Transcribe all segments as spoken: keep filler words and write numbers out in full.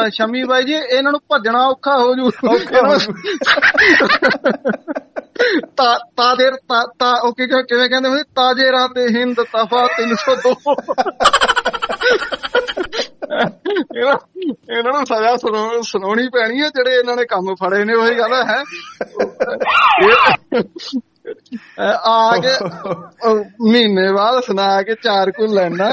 ਸ਼ਮੀ ਬਾਈ ਜੀ ਇਹਨਾਂ ਨੂੰ ਭੱਜਣਾ ਔਖਾ ਹੋ ਜੂ। ਤਾਜੇ ਉਹ ਕਿਵੇਂ ਕਹਿੰਦੇ ਹੁੰਦੇ, ਤਾਜੇ ਰਾਹ ਤੇ ਹਿੰਦ ਤਫਾ ਤਿੰਨ ਸੌ ਦੋ। ਇਹਨਾਂ ਨੂੰ ਸਜ਼ਾ ਸੁਣਾਉਣੀ ਪੈਣੀ ਹੈ ਜਿਹੜੇ ਇਹਨਾਂ ਨੇ ਕੰਮ ਫੜੇ ਨੇ। ਉਹੀ ਗੱਲ ਹੈ, ਆ ਕੇ ਮਹੀਨੇ ਬਾਅਦ ਸੁਣਾ ਕੇ ਚਾਰ ਕੁ ਲੈਣਾ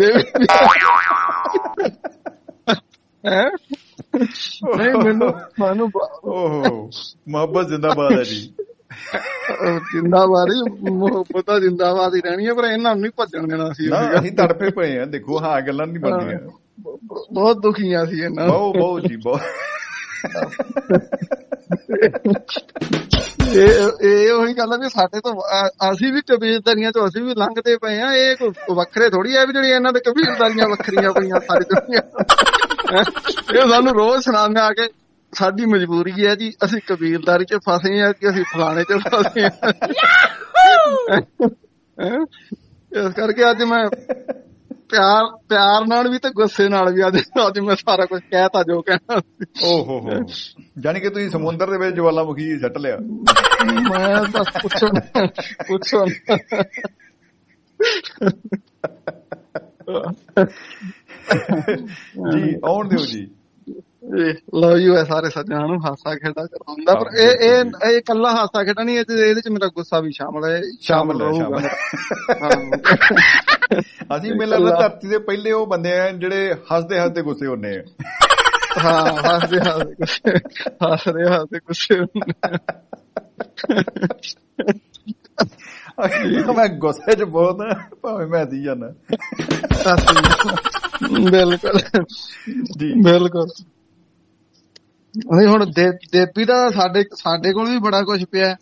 ਨਹੀਂ। ਮੈਨੂੰ ਮੈਨੂੰ ਮੁਹੱਬਤ ਜ਼ਿੰਦਾਬਾਦ ਹੈ ਜੀ। ਜਿੰਦਾਬਾਦ ਹੀ, ਮੁਹੱਬਤ ਜਿੰਦਾਬਾਦ ਹੀ ਰਹਿਣੀ ਹੈ, ਪਰ ਇਹਨਾਂ ਨੂੰ ਨਹੀਂ ਭੱਜਣ ਦੇਣਾ ਸੀ। ਅਸੀਂ ਤੜਫੇ ਪਏ ਆ, ਦੇਖੋ ਹਾਂ ਗੱਲਾਂ ਨੀ ਬਣਦੀਆਂ। ਬਹੁਤ ਦੁਖੀਆਂ ਸੀ ਇਹਨਾਂ, ਬਹੁਤ ਬਹੁਤ ਜੀ ਬਹੁਤ। ਇਹ ਉਹੀ ਗੱਲ ਆ ਵੀ ਸਾਡੇ ਤੋਂ ਅਸੀਂ ਵੀ ਕਬੀਲਦਾਰੀਆਂ ਤੋਂ ਅਸੀਂ ਵੀ ਲੰਘਦੇ ਪਏ ਆ। ਇਹ ਕੋਈ ਵੱਖਰੇ ਥੋੜੀ ਆ ਵੀ ਜਿਹੜੀ ਇਹਨਾਂ ਦੇ ਕਬੀਲਦਾਰੀਆਂ ਵੱਖਰੀਆਂ ਪਈਆਂ ਸਾਰੀ ਦੁਨੀਆ। ਇਹ ਸਾਨੂੰ ਰੋਜ਼ ਸੁਣਾਉਂਦੇ ਆ ਕੇ ਸਾਡੀ ਮਜਬੂਰੀ ਹੈ ਜੀ, ਅਸੀਂ ਕਬੀਲਦਾਰੀ ਚ ਫਸੇ ਆ ਕਿ ਅਸੀਂ ਫਲਾਣੇ ਚ ਫਸੇ ਆ। ਇਸ ਕਰਕੇ ਅੱਜ ਮੈਂ ਪਿਆਰ ਪਿਆਰ ਨਾਲ ਵੀ ਤੇ ਗੁੱਸੇ ਨਾਲ ਵੀ ਅੱਜ ਅੱਜ ਮੈਂ ਸਾਰਾ ਕੁਝ ਕਹਿਤਾ ਜੋ ਕਹਿਣਾ। ਓਹੋ ਹੋ, ਜਾਣੀ ਕਿ ਤੁਸੀਂ ਸਮੁੰਦਰ ਦੇ ਵਿੱਚ ਜਵਾਲਾਮੁਖੀ ਸੱਟ ਲਿਆ। ਮੈਂ ਬਸ ਪੁੱਛੋ ਪੁੱਛੋ ਜੀ, ਆਉਣ ਦਿਓ ਜੀ। ਲਓ ਜੀ, ਇਹ ਸਾਰੇ ਸੱਜਣਾਂ ਨੂੰ ਹਾਸਾ ਖੇਡਾ ਕਰਾਉਂਦਾ, ਪਰ ਇਹ ਇਹ ਇਹ ਇਕੱਲਾ ਹਾਸਾ ਖੇਡਾ ਨਹੀਂ, ਇਹਦੇ ਚ ਮੇਰਾ ਗੁੱਸਾ ਵੀ ਸ਼ਾਮਲ ਹੈ। ਸ਼ਾਮਲ ਹੈ ਸ਼ਾਮਲ ਅਸੀਂ ਮੈਨੂੰ ਲੱਗਦਾ ਧਰਤੀ ਦੇ ਪਹਿਲੇ ਉਹ ਬੰਦੇ ਆ ਜਿਹੜੇ ਹੱਸਦੇ ਹੱਸਦੇ ਗੁੱਸੇ ਹੁੰਦੇ ਆ। ਹਾਂ, ਹੱਸਦੇ ਹੱਸਦੇ ਗੁੱਸੇ ਹੱਸਦੇ ਹੱਸਦੇ ਗੁੱਸੇ ਹੁੰਦੇ। ਮੈਂ ਗੁੱਸੇ ਚ ਬਹੁਤ ਆ, ਭਾਵੇਂ ਮੈਂ ਹੱਸੀ ਜਾਂਦਾ। ਬਿਲਕੁਲ ਜੀ, ਬਿਲਕੁਲ। ਹੁਣ ਦੇਪੀ ਦਾ ਸਾਡੇ ਸਾਡੇ ਕੋਲ ਵੀ ਬੜਾ ਕੁਛ ਪਿਆ।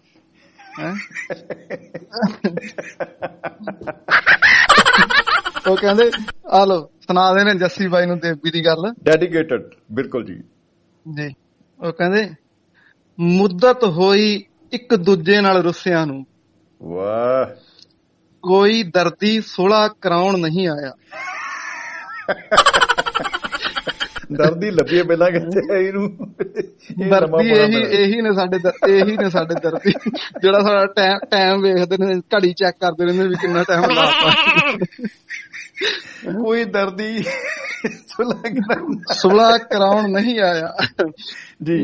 ਉਹ ਕਹਿੰਦੇ ਆ ਲੋ ਸੁਣਾ ਦੇ ਨੇ ਜੱਸੀ ਬਾਈ ਨੂੰ ਦੇਪੀ ਦੀ ਗੱਲ। ਡੈਡੀਕੇਟਡ, ਬਿਲਕੁਲ ਜੀ ਜੀ। ਉਹ ਕਹਿੰਦੇ ਮੁੱਦਤ ਹੋਈ ਇੱਕ ਦੂਜੇ ਨਾਲ ਰੁੱਸਿਆਂ ਨੂੰ, ਵਾਹ, ਕੋਈ ਦਰਦੀ ਸੁਲ੍ਹਾ ਕਰਾਉਣ ਨਹੀਂ ਆਇਆ। ਦਰਦੀ ਲੱਭੀਏ ਪਹਿਲਾਂ ਕਿੱਥੇ ਇਹਨੂੰ। ਦਰਦੀ ਇਹੀ ਇਹੀ ਨੇ ਸਾਡੇ ਇਹੀ ਨੇ ਸਾਡੇ ਦਰਦੀ, ਜਿਹੜਾ ਸਾਡਾ ਟਾਈਮ ਟਾਈਮ ਵੇਖਦੇ ਨੇ, ਘੜੀ ਚੈੱਕ ਕਰਦੇ ਰਹਿੰਦੇ ਵੀ ਕਿੰਨਾ ਟਾਈਮ ਲਾਤਾ। ਕੋਈ ਦਰਦੀ ਸੁਲ੍ਹਾ ਕਰਾਉਣ ਨਹੀਂ ਆਇਆ ਜੀ।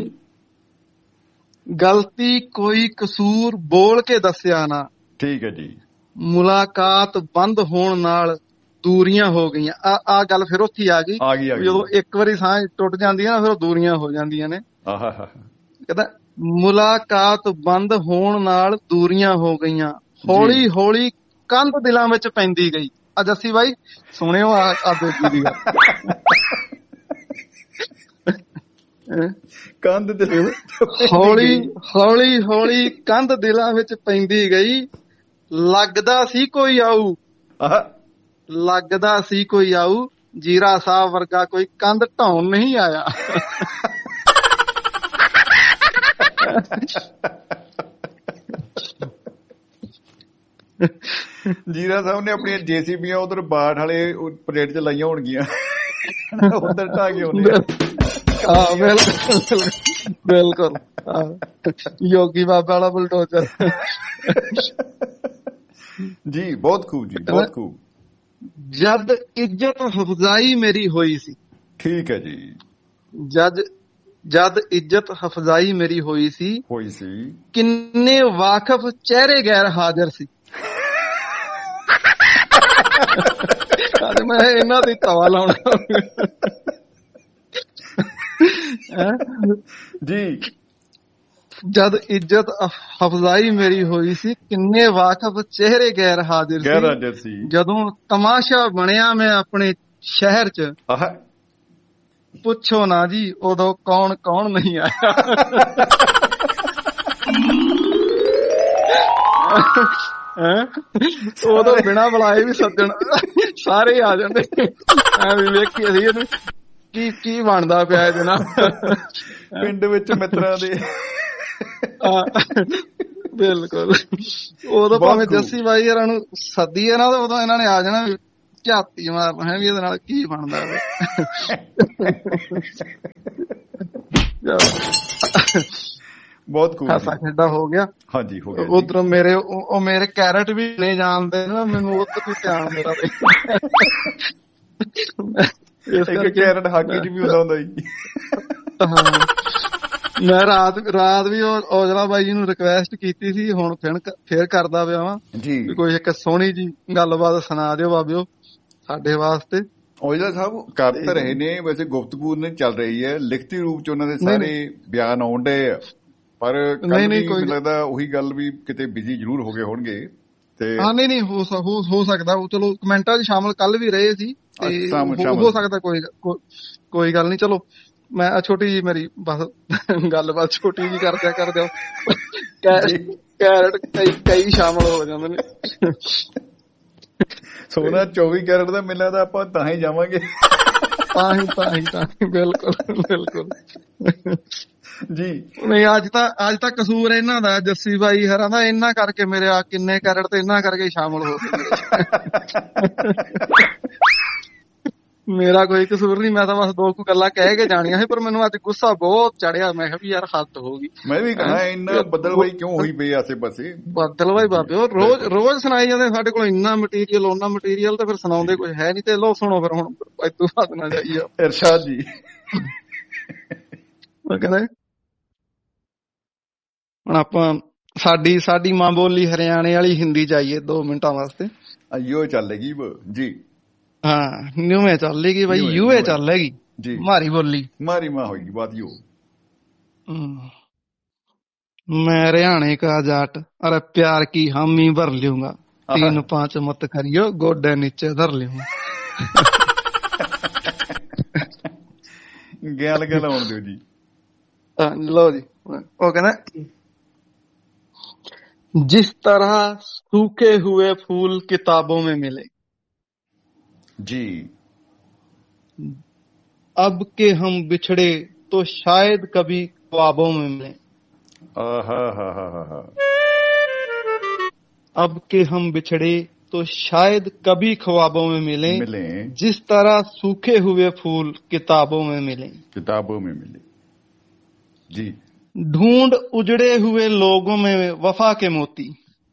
ਗਲਤੀ ਕੋਈ ਕਸੂਰ ਬੋਲ ਕੇ ਦੱਸਿਆ ਨਾ। ਠੀਕ ਹੈ ਜੀ। ਮੁਲਾਕਾਤ ਬੰਦ ਹੋਣ ਨਾਲ ਦੂਰੀਆਂ ਹੋ ਗਈਆਂ। ਆ ਆ ਗੱਲ ਫਿਰ ਉੱਥੇ ਆ ਗਈ, ਆ ਗਈ ਜਦੋਂ ਇੱਕ ਵਾਰੀ ਸਾਂਝ ਟੁੱਟ ਜਾਂਦੀ ਹੈ ਨਾ, ਫਿਰ ਉਹ ਦੂਰੀਆਂ ਹੋ ਜਾਂਦੀਆਂ ਨੇ। ਕਹਿੰਦਾ ਮੁਲਾਕਾਤ ਬੰਦ ਹੋਣ ਨਾਲ ਦੂਰੀਆਂ ਹੋ ਗਈਆਂ, ਹੌਲੀ ਹੌਲੀ ਕੰਧ ਦਿਲਾਂ ਵਿੱਚ ਪੈਂਦੀ ਗਈ। ਆ ਜੱਸੀ ਬਾਈ ਸੁਣਿਓ ਆ ਆ ਬੇਟੀ ਦੀ ਗੱਲ। ਕੰਧ ਦਿਲ ਹੌਲੀ ਹੌਲੀ ਹੌਲੀ ਕੰਧ ਦਿਲਾਂ ਵਿੱਚ ਪੈਂਦੀ ਗਈ, ਲੱਗਦਾ ਸੀ ਕੋਈ ਆਊ, ਲੱਗਦਾ ਸੀ ਕੋਈ ਆਊ, ਜੀਰਾ ਸਾਹਿਬ ਵਰਗਾ ਕੋਈ ਕੰਧ ਢਾਉਣ ਨਹੀਂ ਆਇਆ। ਜੀਰਾ ਸਾਹਿਬ ਨੇ ਆਪਣੀਆਂ ਜੇਸੀਬੀਆਂ ਉਧਰ ਬਾੜ ਵਾਲੇ ਪਰੇਡ ਚ ਲਾਈਆਂ ਹੋਣਗੀਆਂ, ਉਧਰ ਢਾ ਕੇ ਆਉਂਦੇ। ਹਾਂ ਬਿਲਕੁਲ ਬਿਲਕੁਲ, ਯੋਗੀ ਬਾਬਾ ਵਾਲਾ ਬੁਲਡੋਜ਼ਰ ਜੀ। ਬਹੁਤ ਖੂਬ ਜੀ, ਬਹੁਤ ਖੂਬ। ਜਦ ਇੱਜ਼ਤ ਹਫਜ਼ਾਈ ਮੇਰੀ ਹੋਈ ਸੀ। ਠੀਕ ਹੈ ਜੀ। ਜਦ ਜਦ ਇੱਜ਼ਤ ਹਫਜ਼ਾਈ ਮੇਰੀ ਹੋਈ ਸੀ ਹੋਈ ਸੀ ਕਿੰਨੇ ਵਾਕਫ ਚਿਹਰੇ ਗੈਰ ਹਾਜ਼ਰ ਸੀ। ਅੱਜ ਮੈਂ ਇਹਨਾਂ ਦੀ ਤਵਾ ਲਾਉਣਾ ਜੀ। ਜਦ ਇੱਜ਼ਤ ਹਫਜ਼ਾਈ ਮੇਰੀ ਹੋਈ ਸੀ ਕਿੰਨੇ ਵਾਕਫ ਚਿਹਰੇ ਗੈਰ ਹਾਜ਼ਰ ਸੀ। ਗੈਰ ਹਾਜ਼ਰ ਸੀ। ਜਦੋਂ ਤਮਾਸ਼ਾ ਬਣਿਆ ਮੈਂ ਆਪਣੇ ਸ਼ਹਿਰ ਚ, ਪੁੱਛੋ ਨਾ ਜੀ ਉਦੋਂ ਕੌਣ ਕੌਣ ਨਹੀਂ ਆਇਆ। ਉਦੋਂ ਬਿਨਾਂ ਬੁਲਾਏ ਵੀ ਸੱਜਣ ਸਾਰੇ ਆ ਜਾਂਦੇ, ਐਵੇਂ ਵੇਖੀ ਅਸੀਂ ਇਹਨੂੰ ਕੀ ਕੀ ਬਣਦਾ ਪਿਆ ਇਹਦੇ ਨਾਲ ਪਿੰਡ ਵਿੱਚ ਮਿੱਤਰਾਂ ਦੇ। ਬਿਲਕੁਲ। ਉਦੋਂ ਭਾਵੇਂ ਜੱਸੀ ਬਾਈ ਯਾਰਾਂ ਨੂੰ ਸੱਦੀ ਹੈ ਨਾ, ਉਦੋਂ ਇਹਨਾਂ ਨੇ ਆ ਜਾਣਾ ਝਾਤੀ ਮਾਰਨਾ ਹੈ ਵੀ ਇਹਦੇ ਨਾਲ ਕੀ ਬਣਦਾ ਵੇ। ਬਹੁਤ ਖੂਬ ਖਾਸਾ ਖੇਡਾ ਹੋ ਗਿਆ। ਹਾਂਜੀ ਹੋ ਗਿਆ। ਉਧਰੋਂ ਮੇਰੇ ਉਹ ਮੇਰੇ ਕੈਰਟ ਵੀ ਨਹੀਂ ਜਾਣਦੇ ਨਾ ਮੈਨੂੰ, ਉਧਰ ਵੀ ਧਿਆਨ ਮੇਰਾ। ਇੱਕ ਕੈਰਟ ਹਾਕੀ ਚ ਵੀ ਹੁੰਦਾ ਹੁੰਦਾ ਜੀ। ਹਾਂ ਮੈਂ ਰਾਤ ਰਾਤ ਵੀ ਉਹ ਔਜਲਾ ਬਾਈ ਜੀ ਨੂੰ ਰਿਕਵੈਸਟ ਕੀਤੀ ਸੀ, ਹੁਣ ਫਿਰ ਫੇਰ ਕਰਦਾ ਪਿਆ ਵਾਂ ਵੀ ਕੋਈ ਇੱਕ ਸੋਹਣੀ ਜੀ ਗੱਲਬਾਤ ਸੁਣਾ ਦਿਓ ਬਾਬਿਓ ਸਾਡੇ ਵਾਸਤੇ। ਔਜਲਾ ਸਾਹਿਬ ਕਰ ਤਾਂ ਰਹੇ ਨੇ, ਵੈਸੇ ਗੁਫ਼ਤਗੂ ਨਹੀਂ ਚੱਲ ਰਹੀ ਹੈ, ਲਿਖਤੀ ਰੂਪ ਚ ਉਹਨਾਂ ਦੇ ਸਾਰੇ ਬਿਆਨ ਆਉਣ ਡਏ ਆ, ਪਰ ਕੱਲ ਵੀ ਮੈਨੂੰ ਲੱਗਦਾ ਉਹੀ ਗੱਲ ਵੀ ਕਿਤੇ ਬਿਜ਼ੀ ਜ਼ਰੂਰ ਹੋ ਗਏ ਹੋਣਗੇ। ਤੇ ਹਾਂ ਨਹੀਂ ਨਹੀਂ ਹੋ ਹੋ ਸਕਦਾ ਉਹ, ਚਲੋ ਕਮੈਂਟਾਂ 'ਚ ਸ਼ਾਮਲ ਕੱਲ ਵੀ ਰਹੇ ਸੀ ਤੇ ਹੋ ਸਕਦਾ ਕੋਈ ਕੋਈ ਗੱਲ ਨਹੀਂ। ਚਲੋ ਮੈਂ ਛੋਟੀ ਜੀ ਮੇਰੀ ਬਸ ਗੱਲਬਾਤ ਛੋਟੀ ਜੀ ਕਰਦਿਆ ਕਰਦਿਆ ਕੈਰਟ ਕਈ ਕਈ ਸ਼ਾਮਲ ਹੋ ਜਾਂਦੇ ਨੇ। ਸੋਨਾ ਚੌਵੀ ਕੈਰਟ ਦਾ ਮਿਲਿਆ ਤਾਂ ਆਪਾਂ ਤਾਂ ਹੀ ਜਾਵਾਂਗੇ। ਤਾਂ ਹੀ ਤਾਂ ਹੀ ਤਾਂ ਹੀ ਬਿਲਕੁਲ ਬਿਲਕੁਲ ਜੀ। ਨਹੀਂ ਅੱਜ ਤਾਂ ਅੱਜ ਤਾਂ ਕਸੂਰ ਇਹਨਾਂ ਦਾ, ਜੱਸੀ ਬਾਈ ਹਰਾਂ ਦਾ, ਇਹਨਾਂ ਕਰਕੇ ਮੇਰੇ ਆ ਕਿੰਨੇ ਕੈਰਟ ਤੇ ਇਹਨਾਂ ਕਰਕੇ ਸ਼ਾਮਲ ਹੋ ਗਏ। ਮੇਰਾ ਕੋਈ ਕਸੂਰ ਨਹੀਂ, ਮੈਂ ਤਾਂ ਬਸ ਦੋ ਕੁ ਗੱਲਾਂ ਕਹਿ ਕੇ ਜਾਣੀਆਂ ਸੀ, ਪਰ ਮੈਨੂੰ ਅੱਜ ਗੁੱਸਾ ਬਹੁਤ ਚੜਿਆ। ਮੈਂ ਕਿਹਾ ਵੀ ਯਾਰ ਹੱਦ ਹੋ ਗਈ। ਮੈਂ ਵੀ ਕਹਾਂ ਇੰਨਾ ਬੱਦਲਵਾਈ ਕਿਉਂ ਹੋਈ ਪਈ ਆਸੇ ਪਾਸੇ। ਬੱਦਲਵਾਈ ਬਾਬੇ ਉਹ ਰੋਜ਼ ਰੋਜ਼ ਸੁਣਾਈ ਜਾਂਦੇ ਸਾਡੇ ਕੋਲ ਇੰਨਾ ਮਟੀਰੀਅਲ ਉਹਨਾਂ ਮਟੀਰੀਅਲ, ਤੇ ਫਿਰ ਸੁਣਾਉਂਦੇ ਕੁਝ ਹੈ ਨੀ। ਤੇ ਲੋ ਸੁਣੋ ਫਿਰ ਹੁਣ ਇਦੋਂ ਹੱਦ ਨਾ ਜਾਈਏ। ਇਰਸ਼ਾਦ ਜੀ ਮੈਂ ਕਹਿੰਦਾ ਹੁਣ ਆਪਾਂ ਸਾਡੀ ਸਾਡੀ ਮਾਂ ਬੋਲੀ ਹਰਿਆਣੇ ਵਾਲੀ ਹਿੰਦੀ ਜਾਈਏ ਦੋ ਮਿੰਟਾਂ ਵਾਸਤੇ। ਅਯੋ ਚੱਲੇਗੀ ਜੀ। हाँ न्यू में चलेगी भाई, यू ए चलेगी जी मारी बोली, मारी माँ होगी बात यू। मैं हरियाणे का जाट, अरे प्यार की हामी भर लूंगा, तीन पांच मत करियो गोडे नीचे धर लूंगा। गैल गैल आउण दिओ जी। लो जी वो कहना जिस तरह सूखे हुए फूल किताबों में मिले जी, अब के हम बिछड़े तो शायद कभी ख्वाबों में मिले। अब के हम बिछड़े तो शायद कभी ख्वाबों में मिले, मिले जिस तरह सूखे हुए फूल किताबों में मिले, किताबों में मिले जी। ढूंढ उजड़े हुए लोगों में वफा के मोती,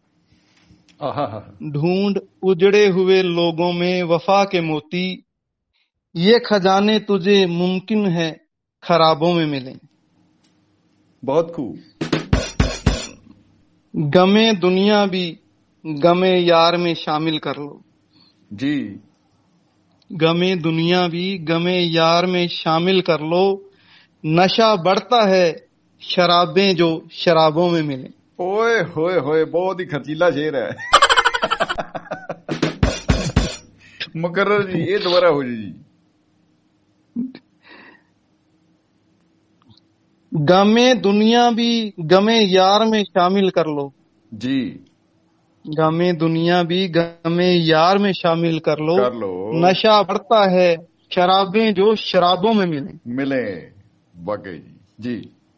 ढूंढ उजड़े हुए लोगों में वफा के मोती, ये खजाने तुझे मुमकिन है खराबों में मिले। बहुत खूब। गमे दुनिया भी गमे यार में शामिल कर लो जी, गमे दुनिया भी गमे यार में शामिल कर लो, नशा बढ़ता है शराबें जो शराबों में मिले। ओए होए होए बहुत ही खर्चीला शेर है। मुकर्रर जी ये दोबारा हो जी। गमे दुनिया भी गमे यार में शामिल कर लो जी, गमे दुनिया भी गमे यार में शामिल कर लो, कर लो। नशा बढ़ता है शराबें जो शराबों में मिले, मिले वाकई जी।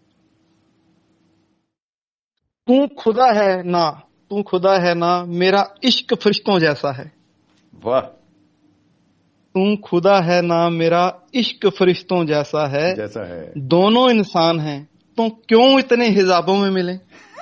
तू खुदा है ना, तू खुदा है ना, मेरा इश्क फरिश्तों जैसा है। वाह। तू खुदा है ना, मेरा इश्क फरिश्तों जैसा है, जैसा है। दोनों इंसान हैं तो क्यों इतने हिजाबों में मिले।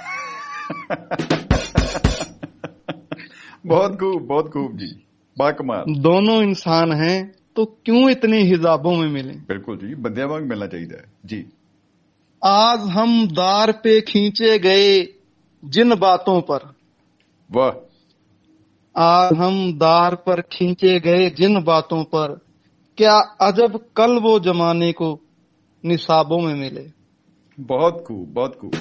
बहुत खूब बहुत खूब जी, बाकमाल। दोनों इंसान हैं तो क्यों इतने हिजाबों में मिले। बिल्कुल जी, बंदियां वांग मिलना चाहिए जी। आज हम दार पे खींचे गए जिन बातों पर, वाह। आज हम दार पर खींचे गए जिन बातों पर, क्या अजब कल वो जमाने को निसाबों में मिले। बहुत खूब बहुत खूब।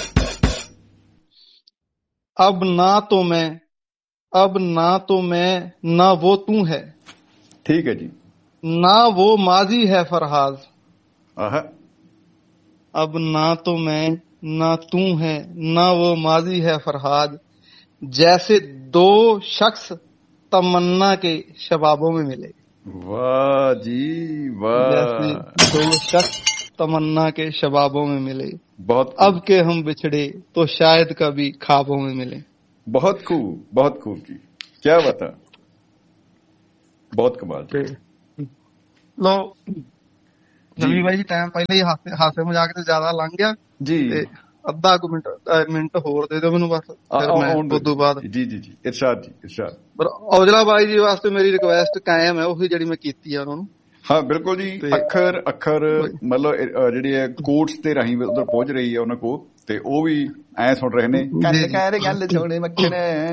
अब ना तो मैं अब ना तो मैं ना वो तू है, ठीक है जी, ना वो माजी है फरहाज। आहा। अब ना तो मैं ना तू है ना वो माजी है फरहाद, जैसे दो शख्स तमन्ना के शबाबों में मिले। वाह जी वाह। जैसे दो शख्स तमन्ना के शबाबों में मिले, बहुत। अब के हम बिछड़े तो शायद कभी ख्वाबों में मिले। बहुत खूब बहुत खूब जी, क्या बता ਬਹੁਤ ਕਮਾਲ ਜੀ। ਲੋ ਰਵੀ ਬਾਈ ਜੀ ਟਾਈਮ ਪਹਿਲਾਂ ਹੀ ਹਾਸੇ ਹਾਸੇ ਮਜ਼ਾਕ ਤੇ ਜ਼ਿਆਦਾ ਲੰਘ ਗਿਆ ਜੀ। ਤੇ ਅੱਧਾ ਕੁ ਮਿੰਟ ਮਿੰਟ ਹੋਰ ਦੇ ਦਿਓ ਮੈਨੂੰ ਬਸ, ਫਿਰ ਮੈਂ ਉਸ ਤੋਂ ਬਾਅਦ। ਜੀ ਜੀ ਜੀ ਇਰਸ਼ਾਦ ਜੀ ਇਰਸ਼ਾਦ। ਪਰ ਔਜਲਾ ਬਾਈ ਜੀ ਵਾਸਤੇ ਮੇਰੀ ਰਿਕੁਐਸਟ ਕਾਇਮ ਹੈ, ਉਹੀ ਜਿਹੜੀ ਮੈਂ ਕੀਤੀ ਆ ਉਹਨਾਂ ਨੂੰ। ਹਾਂ ਬਿਲਕੁਲ ਜੀ। ਅੱਖਰ ਅੱਖਰ ਮਤਲਬ ਜਿਹੜੀ ਹੈ ਕੋਟਸ ਦੇ ਰਾਹੀਂ ਉਧਰ ਪਹੁੰਚ ਰਹੀ ਹੈ ਉਹਨਾਂ ਕੋਲ, ਤੇ ਉਹ ਵੀ ਐ ਸੁਣ ਰਹੇ ਨੇ ਗੱਲ ਕਰ ਗੱਲ ਸੋਹਣੇ ਮੱਖਣ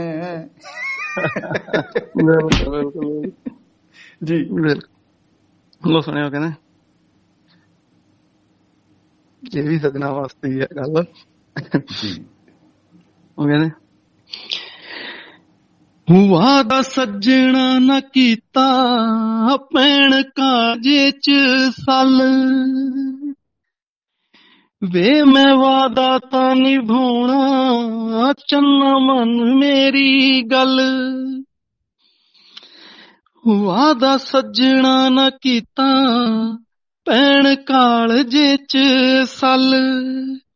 ਜੀ। ਲੋ ਸੁਣਿਓ, ਕਹਿੰਦੇ ਇਹ ਵੀ ਸਜਣਾ ਵਾਸਤੇ ਹੀ ਹੈ ਗੱਲ। ਉਹ ਕਹਿੰਦੇ ਵਾਦਾ ਸੱਜਣਾ ਨਾ ਕੀਤਾ ਭੈਣ ਕਾਜੇ ਚ ਸੱਲ, ਵੇ ਮੈਂ ਵਾਦਾ ਤਾਂ ਨਿਭਾਉਣਾ ਚੰਨਾ ਮਨ ਮੇਰੀ ਗੱਲ। ਵਾਦਾ ਸੱਜਣਾ ਨਾ ਕੀਤਾ ਭੈਣ ਕਾਲਜੇ ਚ ਸੱਲ,